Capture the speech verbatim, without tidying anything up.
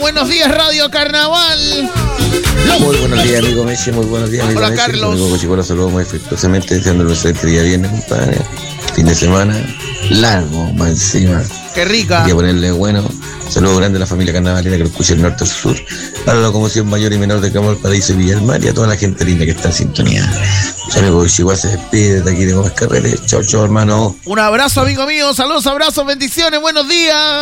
buenos días, Radio Carnaval. Muy buenos días, amigo Messi, muy buenos días, amigo Hola, Messi. Carlos. Amigo Cochicola, saludos muy afectuosamente, deseándole un excelente día viernes, compadre. Fin de semana largo, más encima. Qué rica. Hay que ponerle bueno. Saludos grande a la familia carnavalera que lo escucha el norte al sur. A la locomoción mayor y menor de Campo Paraíso y Villa del Mar y a toda la gente linda que está en sintonía. Su amigo Cochicola se despide de aquí de Gómez Carreles. Chao, chao, hermano. Un abrazo, amigo mío. Saludos, abrazos, bendiciones. Buenos días.